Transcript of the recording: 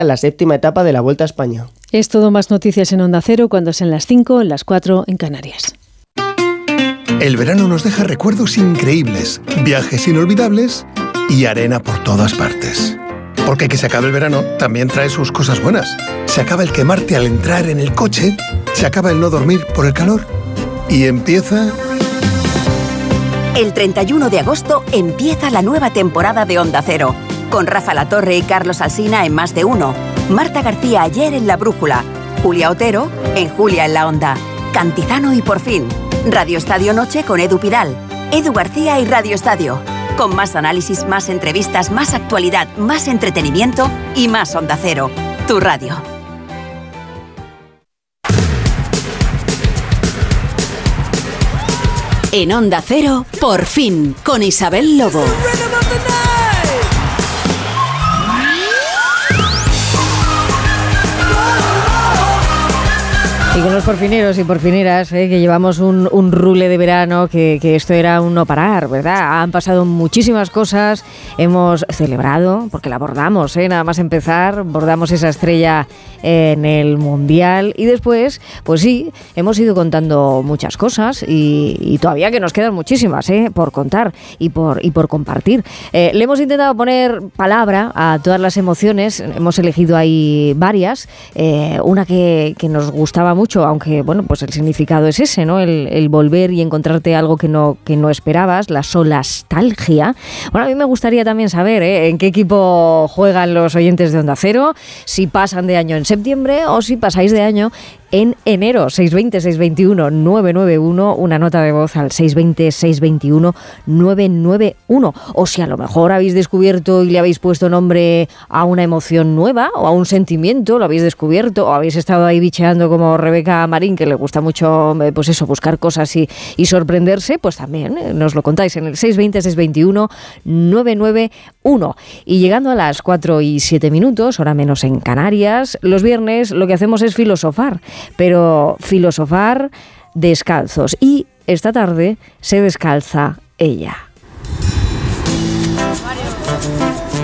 la 7ª etapa de la Vuelta a España. Es todo más noticias en Onda Cero cuando sean las 5, las 4 en Canarias. El verano nos deja recuerdos increíbles, viajes inolvidables y arena por todas partes. Porque que se acabe el verano también trae sus cosas buenas. Se acaba el quemarte al entrar en el coche, se acaba el no dormir por el calor y empieza... El 31 de agosto empieza la nueva temporada de Onda Cero, con Rafa Latorre y Carlos Alsina en Más de Uno, Marta García ayer en La Brújula, Julia Otero en Julia en la Onda, Cantizano y Por Fin, Radio Estadio Noche con Edu Pidal, Edu García y Radio Estadio, con más análisis, más entrevistas, más actualidad, más entretenimiento y más Onda Cero, tu radio. En Onda Cero, Por Fin, con Isabel Lobo. Y con los porfineros y porfineras, que llevamos un rule de verano, que esto era un no parar, ¿verdad? Han pasado muchísimas cosas, hemos celebrado, porque la bordamos, nada más empezar, bordamos esa estrella en el Mundial y después, pues sí, hemos ido contando muchas cosas y todavía que nos quedan muchísimas por contar y por compartir. Le hemos intentado poner palabra a todas las emociones, hemos elegido ahí varias, una que nos gustaba mucho, aunque bueno, pues el significado es ese, ¿no? El volver y encontrarte algo que no esperabas, la solastalgia. Bueno, a mí me gustaría también saber en qué equipo juegan los oyentes de Onda Cero, si pasan de año en septiembre o si pasáis de año en enero. 620-621-991, una nota de voz al 620-621-991. O si a lo mejor habéis descubierto y le habéis puesto nombre a una emoción nueva o a un sentimiento, lo habéis descubierto, o habéis estado ahí bicheando como Rebeca Marín, que le gusta mucho, pues eso, buscar cosas y sorprenderse, pues también nos lo contáis en el 620-621-991. Y llegando a las 4:07, hora menos en Canarias, los viernes lo que hacemos es filosofar. Pero filosofar descalzos. Y esta tarde se descalza ella.